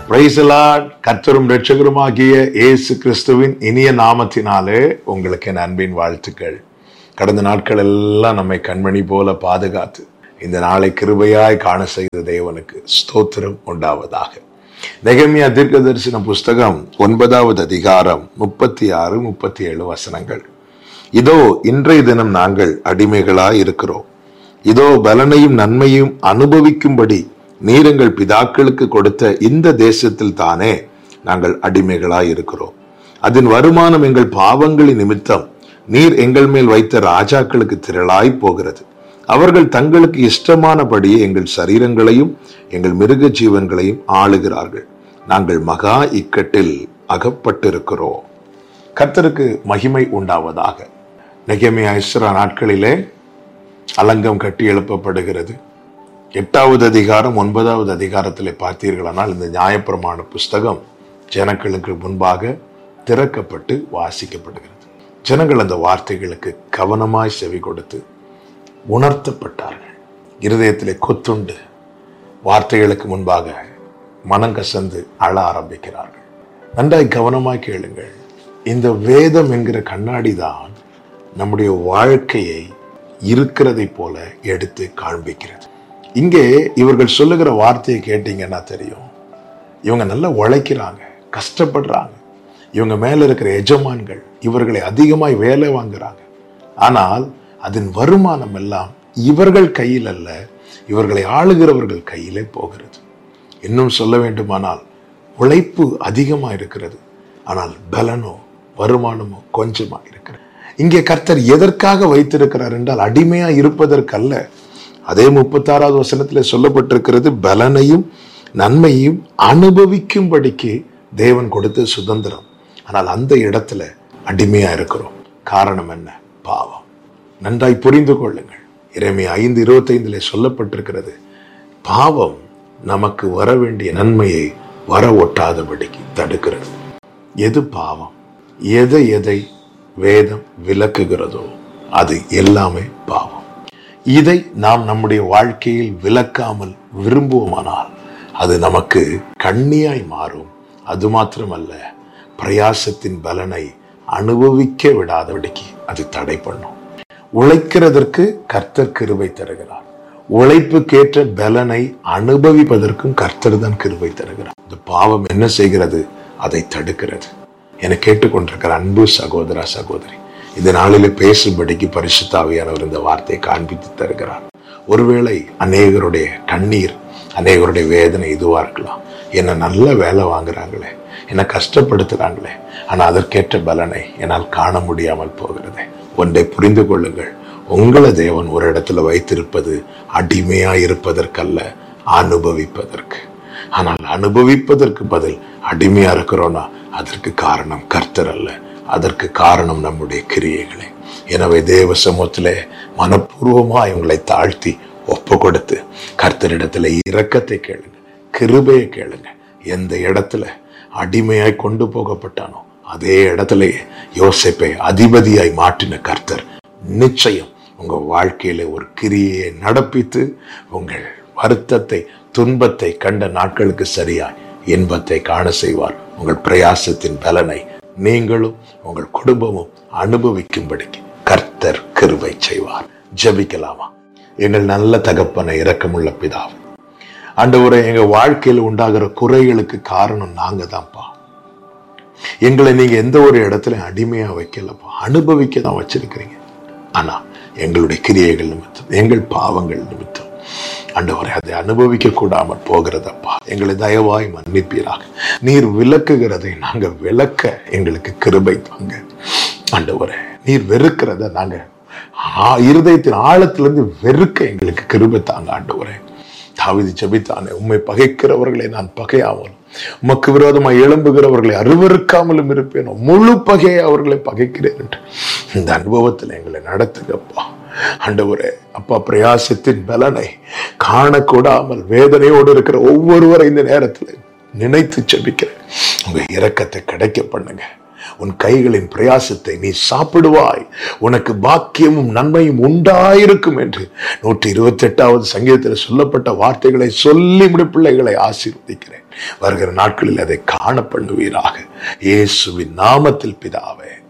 Praise the Lord. கர்த்தரும் இரட்சகருமாகிய இயேசு கிறிஸ்துவின் இனிய நாமத்தினாலே உங்களுக்கு என் அன்பின் வாழ்த்துக்கள். கடந்த நாட்கள் எல்லாம் நம்மை கண்மணி போல பாதுகாத்து இந்த நாளை கிருபையாய் காண செய்த தேவனுக்கு ஸ்தோத்திரம் உண்டாவதாக. நெகேமியா தீர்க்கதரிசன புஸ்தகம் 9வது அதிகாரம் 36, 37 வசனங்கள். இதோ இன்றைய தினம் நாங்கள் அடிமைகளாய் இருக்கிறோம். இதோ பலனையும் நன்மையும் அனுபவிக்கும்படி நீர் எங்கள் பிதாக்களுக்கு கொடுத்த இந்த தேசத்தில் தானே நாங்கள் அடிமைகளாய் இருக்கிறோம். அதன் வருமானம் எங்கள் பாவங்களின் நிமித்தம் நீர் எங்கள் மேல் வைத்த ராஜாக்களுக்கு திரளாய் போகிறது. அவர்கள் தங்களுக்கு இஷ்டமானபடியே எங்கள் சரீரங்களையும் எங்கள் மிருக ஜீவன்களையும் ஆளுகிறார்கள். நாங்கள் மகா இக்கட்டில் அகப்பட்டிருக்கிறோம். கர்த்தருக்கு மகிமை உண்டாவதாக. நெகேமியா எஸ்ரா நாட்களிலே அலங்கம் கட்டி எழுப்பப்படுகிறது. 8வது அதிகாரம் 9வது அதிகாரத்திலே பார்த்தீர்களானால் இந்த நியாயப்பிரமாண புஸ்தகம் ஜனங்களுக்கு முன்பாக திறக்கப்பட்டு வாசிக்கப்படுகிறது. ஜனங்கள் அந்த வார்த்தைகளுக்கு கவனமாய் செவி கொடுத்து உணர்த்தப்பட்டார்கள். இருதயத்திலே கொத்துண்டு வார்த்தைகளுக்கு முன்பாக மனங்கசந்து அழ ஆரம்பிக்கிறார்கள். நன்றாய் கவனமாய் கேளுங்கள். இந்த வேதம் என்கிற கண்ணாடி தான் நம்முடைய வாழ்க்கையை இருக்கிறதை போல எடுத்து காண்பிக்கிறது. இங்கே இவர்கள் சொல்லுகிற வார்த்தையை கேட்டீங்கன்னா தெரியும், இவங்க நல்லா உழைக்கிறாங்க, கஷ்டப்படுறாங்க. இவங்க மேல இருக்கிற எஜமான்கள் இவர்களை அதிகமாய் வேலை வாங்குறாங்க. ஆனால் அதன் வருமானம் எல்லாம் இவர்கள் கையில் அல்ல, இவர்களை ஆளுகிறவர்கள் கையிலே போகிறது. இன்னும் சொல்ல வேண்டுமானால் உழைப்பு அதிகமா இருக்கிறது, ஆனால் பலனோ வருமானமோ கொஞ்சமா இருக்கிறது. இங்கே கர்த்தர் எதற்காக வைத்திருக்கிறார் என்றால் அடிமையா இருப்பதற்கல்ல. அதே 36வது வசனத்திலே சொல்லப்பட்டிருக்கிறது, பலனையும் நன்மையும் அனுபவிக்கும்படிக்கு தேவன் கொடுத்த சுதந்திரம். ஆனால் அந்த இடத்துல அடிமையா இருக்கிறோம். காரணம் என்ன? பாவம். நன்றாய் புரிந்து கொள்ளுங்கள். எரேமியா 5:25 சொல்லப்பட்டிருக்கிறது, பாவம் நமக்கு வர வேண்டிய நன்மையை வர ஒட்டாதபடிக்கு தடுக்கிறது. எது பாவம்? எதை வேதம் விலக்குகிறதோ அது எல்லாமே பாவம். இதை நாம் நம்முடைய வாழ்க்கையில் விலக்காமல் விரும்புவோமானால் அது நமக்கு கண்ணியாய் மாறும். அது மாத்திரமல்ல, பிரயாசத்தின் பலனை அனுபவிக்க விடாதபடிக்கு அது தடை பண்ணும். உழைக்கிறதற்கு கர்த்தர் கிருபை தருகிறார். உழைப்புக்கேற்ற பலனை அனுபவிப்பதற்கும் கர்த்தர் தான் கிருபை தருகிறார். இந்த பாவம் என்ன செய்கிறது? அதை தடுக்கிறது. என கேட்டுக்கொண்டிருக்கிற அன்பு சகோதரா சகோதரி, இந்த நாளிலே பேசும்படிக்கு பரிசுத்த ஆவியானவர் இந்த வார்த்தையை காண்பித்து தருகிறார். ஒருவேளை அநேகருடைய கண்ணீர், அநேகருடைய வேதனை இதுவா இருக்கலாம். என்ன நல்ல வேலை வாங்குறாங்களே, என்ன கஷ்டப்படுத்துறாங்களே, ஆனா அதற்கேற்ற பலனை என்னால் காண முடியாமல் போகிறது. ஒன்றை புரிந்து கொள்ளுங்கள், உங்களை தேவன் ஒரு இடத்துல வைத்திருப்பது அடிமையா இருப்பதற்கல்ல, அனுபவிப்பதற்கு. ஆனால் அனுபவிப்பதற்கு பதில் அடிமையா இருக்கிறோம்னா அதற்கு காரணம் கர்த்தர் அல்ல, அதற்கு காரணம் நம்முடைய கிரியைகளே. எனவே தேவ சமூகத்திலே மனப்பூர்வமாய் இவங்களை தாழ்த்தி ஒப்பு கொடுத்து கர்த்தரிடத்துல இரக்கத்தை கேளுங்க, கிருபையை கேளுங்க. எந்த இடத்துல அடிமையாய் கொண்டு போகப்பட்டானோ அதே இடத்திலேயே யோசேப்பை அதிபதியாய் மாற்றின கர்த்தர் நிச்சயம் உங்க வாழ்க்கையில ஒரு கிரியையை நடப்பித்து உங்கள் வருத்தத்தை, துன்பத்தை கண்ட நாட்களுக்கு சரியாய் இன்பத்தை காண செய்வார். உங்கள் பிரயாசத்தின் பலனை நீங்களும் உங்கள் குடும்பமும் அனுபவிக்கும்படிக்கு கர்த்தர் கிருபை செய்வார். ஜெபிக்கலாமா? எங்கள் நல்ல தகப்பனை, இரக்கமுள்ள பிதாவே, ஆண்டவரே, எங்க வாழ்க்கையில் உண்டாகிற குறைகளுக்கு காரணம் நாங்க தான்ப்பா. எங்களை நீங்க எந்த ஒரு இடத்துல அடிமையா வைக்கலப்பா, அனுபவிக்க தான் வச்சிருக்கிறீங்க. ஆனா எங்களுடைய கிரியைகள் நிமித்தம், எங்கள் பாவங்கள் நிமித்தம் ஆண்டவரை அதை அனுபவிக்க கூடாமல் போகிறதப்பா. எங்களை தயவாய் மன்னிப்பீராக. நீர் விலக்குகிறதை நாங்க விலக்க எங்களுக்கு கிருபை தாங்க ஆண்டவரே. நீர் வெறுக்கிறத நாங்க இருதயத்தின் ஆழத்திலிருந்து வெறுக்க எங்களுக்கு கிருபை தாங்க ஆண்டவரே. தாவீது ஜெபித்தானே, உம்மை பகைக்கிறவர்களை நான் பகையாமலும் உமக்கு விரோதமாக எழும்புகிறவர்களை அருவருக்காமலும் இருப்பேனோ, முழு பகையை அவர்களை பகைக்கிறேன் என்று இந்த அனுபவத்தில் எங்களை நடத்துங்கப்பா ஆண்டவரே. அப்பா, பிரயாசத்தின் பலனை காணக்கூடாமல் வேதனையோடு இருக்கிற ஒவ்வொருவரை இந்த நேரத்தில் நினைத்து ஜெபிக்கிறேன். உங்க இரக்கத்தை கிடைக்க பண்ணுங்க. உன் கைகளின் பிரயாசத்தை நீ சாப்பிடுவாய், உனக்கு பாக்கியமும் நன்மையும் உண்டாயிருக்கும் என்று 128வது சங்கீதத்தில் சொல்லப்பட்ட வார்த்தைகளை சொல்லி முடி பிள்ளைகளை ஆசீர்வதிக்கிறேன். வருகிற நாட்களில் அதை காண பண்ணுவீராக. இயேசுவின் நாமத்தில் பிதாவே.